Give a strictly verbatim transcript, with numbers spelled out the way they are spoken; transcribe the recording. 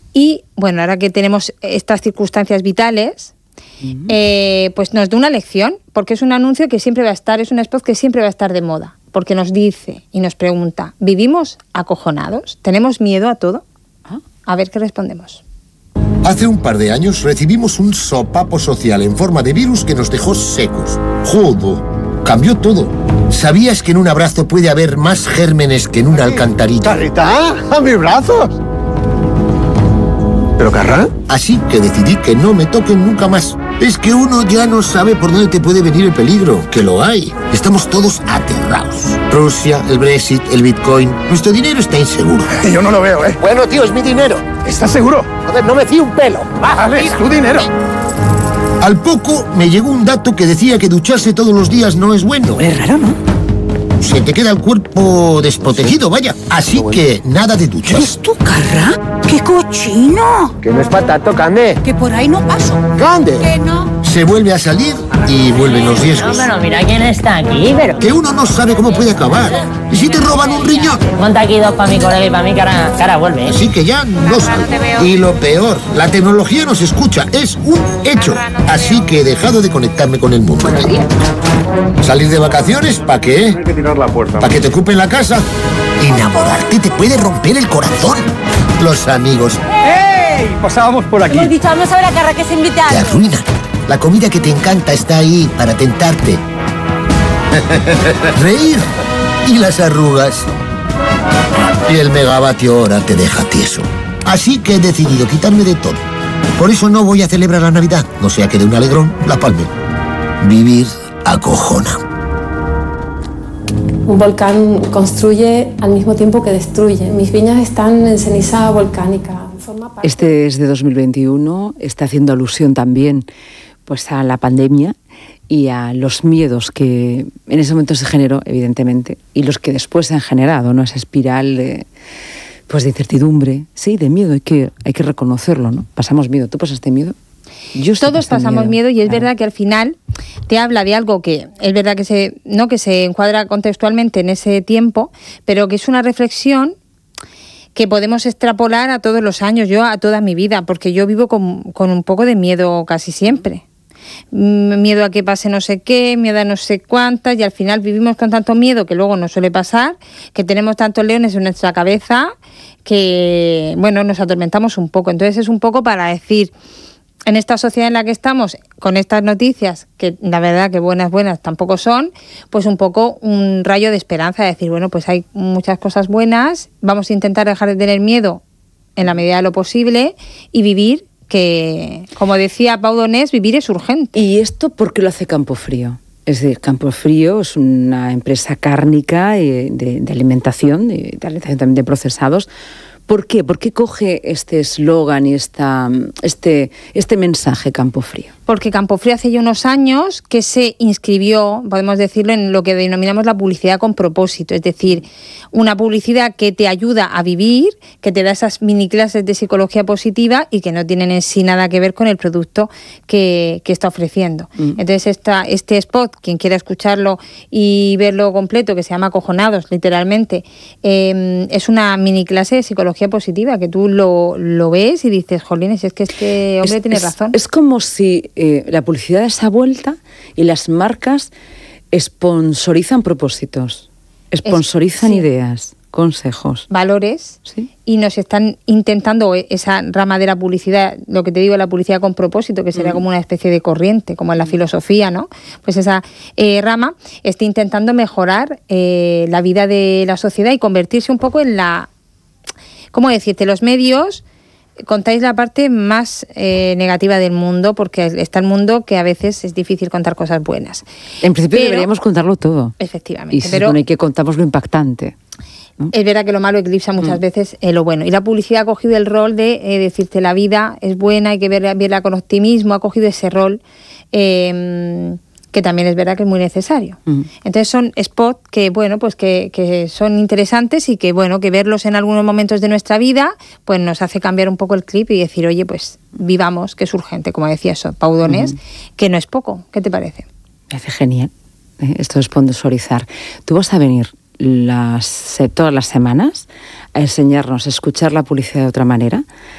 Y bueno, ahora que tenemos estas circunstancias vitales, uh-huh. eh, pues nos da una lección, porque es un anuncio que siempre va a estar, es un spot que siempre va a estar de moda, porque nos dice y nos pregunta, ¿vivimos acojonados? ¿Tenemos miedo a todo? ¿Ah? A ver qué respondemos. Hace un par de años recibimos un sopapo social en forma de virus que nos dejó secos. ¡Joder! Cambió todo. ¿Sabías que en un abrazo puede haber más gérmenes que en una alcantarilla? ¡Carita! ¡A mis brazos! ¿Pero Carrá? Así que decidí que no me toquen nunca más. Es que uno ya no sabe por dónde te puede venir el peligro, que lo hay. Estamos todos aterrados. Rusia, el Brexit, el Bitcoin. Nuestro dinero está inseguro. Yo no lo veo, ¿eh? Bueno, tío, es mi dinero. ¿Estás seguro? Joder, no me fío un pelo. Vale, es tu dinero. Al poco me llegó un dato que decía que ducharse todos los días no es bueno. Es raro, ¿no? Se te queda el cuerpo desprotegido, vaya. Así que nada de duchas. ¿Eres tú, Carrá? ¡Qué cochino! Que no es patato, Cande. Que por ahí no paso. ¡Cande! Que no. Se vuelve a salir y vuelven los riesgos. No, pero mira quién está aquí, pero... Que uno no sabe cómo puede acabar. ¿Y si te roban un riñón? Monta aquí dos para mi colega y para mí, que ahora, que ahora vuelve, ¿eh? Así que ya no salgo. Y lo peor, la tecnología nos escucha. Es un hecho. Así que he dejado de conectarme con el mundo. ¿Salir de vacaciones? ¿Para qué? Hay que tirar la puerta. ¿Para que te ocupen la casa? Enamorarte te puede romper el corazón. Los amigos ¡Ey! Pasábamos por aquí. Hemos dicho, vamos a ver a Carrá que se invite te a... arruinan. La comida que te encanta está ahí para tentarte. Reír y las arrugas. Y el megavatio hora te deja tieso. Así que he decidido quitarme de todo. Por eso no voy a celebrar la Navidad, no sea que de un alegrón la palme. Vivir acojona. Un volcán construye al mismo tiempo que destruye. Mis viñas están en ceniza volcánica. Forma parte... Este es de dos mil veintiuno, está haciendo alusión también pues, a la pandemia y a los miedos que en ese momento se generó, evidentemente, y los que después se han generado, ¿no? Esa espiral de, pues, de incertidumbre, sí, de miedo, hay que, hay que reconocerlo, ¿no? Pasamos miedo. ¿Tú pasaste miedo? Yo Todos pasamos miedo, miedo y es claro. verdad que al final te habla de algo que es verdad que se, no que se encuadra contextualmente en ese tiempo, pero que es una reflexión que podemos extrapolar a todos los años, yo a toda mi vida, porque yo vivo con, con un poco de miedo casi siempre. Miedo a que pase no sé qué, miedo a no sé cuántas, y al final vivimos con tanto miedo que luego nos suele pasar, que tenemos tantos leones en nuestra cabeza que, bueno, nos atormentamos un poco. Entonces es un poco para decir, en esta sociedad en la que estamos, con estas noticias, que la verdad que buenas, buenas tampoco son, pues un poco un rayo de esperanza, de decir, bueno, pues hay muchas cosas buenas, vamos a intentar dejar de tener miedo en la medida de lo posible y vivir, que, como decía Pau Donés, vivir es urgente. ¿Y esto por qué lo hace Campofrío? Es decir, Campofrío es una empresa cárnica de, de, de alimentación, de, de alimentación también de procesados. ¿Por qué? ¿Por qué coge este eslogan y esta, este, este mensaje Campofrío? Porque Campofrío hace ya unos años que se inscribió, podemos decirlo, en lo que denominamos la publicidad con propósito, es decir, una publicidad que te ayuda a vivir, que te da esas mini clases de psicología positiva y que no tienen en sí nada que ver con el producto que, que está ofreciendo. Mm. Entonces esta, este spot, quien quiera escucharlo y verlo completo, que se llama Acojonados, literalmente, eh, es una mini clase de psicología positiva, que tú lo, lo ves y dices, jolines, es que este hombre es, tiene es, razón. Es como si eh, la publicidad da esa vuelta y las marcas sponsorizan propósitos, sponsorizan es, sí. ideas, consejos. Valores, ¿sí? Y nos están intentando esa rama de la publicidad, lo que te digo, la publicidad con propósito, que sería mm. como una especie de corriente, como en la filosofía, ¿no? Pues esa eh, rama está intentando mejorar eh, la vida de la sociedad y convertirse un poco en la... ¿Cómo decirte? Los medios contáis la parte más eh, negativa del mundo, porque está el mundo que a veces es difícil contar cosas buenas. En principio pero, deberíamos contarlo todo. Efectivamente. Y se pero supone que contamos lo impactante, ¿no? Es verdad que lo malo eclipsa muchas mm. veces eh, lo bueno. Y la publicidad ha cogido el rol de eh, decirte la vida es buena, hay que verla, verla con optimismo, ha cogido ese rol... Eh, que también es verdad que es muy necesario. Uh-huh. Entonces son spots que, bueno, pues que, que son interesantes y que, bueno, que verlos en algunos momentos de nuestra vida, pues nos hace cambiar un poco el clip y decir, oye, pues vivamos, que es urgente, como decía eso, Pau Donés, uh-huh. que no es poco. ¿Qué te parece? Me hace genial eh, esto de sponsorizar. Tú vas a venir las, eh, todas las semanas a enseñarnos a escuchar la publicidad de otra manera,